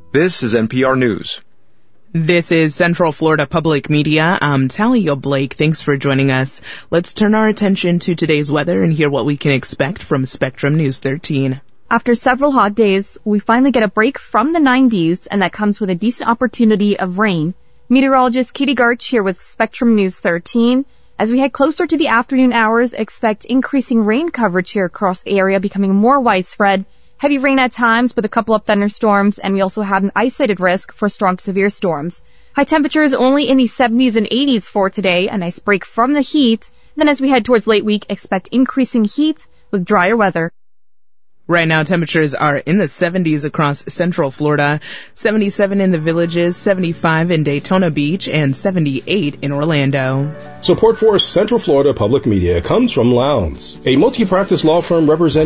This is NPR News. This is Central Florida Public Media. I'm Talia Blake. Thanks for joining us. Let's turn our attention to today's weather and hear what we can expect from Spectrum News 13. After several hot days, we finally get a break from the 90s, and that comes with a decent opportunity of rain. Meteorologist Katie Garch here with Spectrum News 13. As we head closer to the afternoon hours, expect increasing rain coverage here across the area, becoming more widespread. Heavy rain at times with a couple of thunderstorms, and we also have an isolated risk for strong to severe storms. High temperatures only in the 70s and 80s for today, a nice break from the heat. Then as we head towards late week, expect increasing heat with drier weather. Right now, temperatures are in the 70s across Central Florida, 77 in the Villages, 75 in Daytona Beach, and 78 in Orlando. Support for Central Florida Public Media comes from Lowndes, a multi-practice law firm representing